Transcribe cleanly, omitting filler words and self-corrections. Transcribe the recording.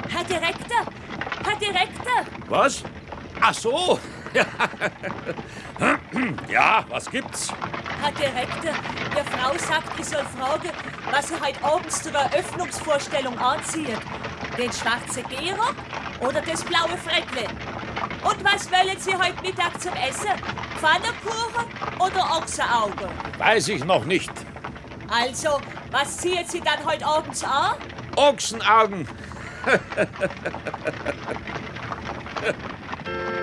Herr Direktor! Herr Direktor! Was? Ach so. Ja, was gibt's? Herr Direktor, der Frau sagt, ich soll fragen, was sie heute abends zur Eröffnungsvorstellung anzieht. Den schwarzen Gehrock oder das blaue Fräckle? Und was wollen Sie heute Mittag zum Essen? Pfannkuchen oder Ochsenaugen? Weiß ich noch nicht. Also, was ziehen Sie dann heute abends an? Ochsenaugen.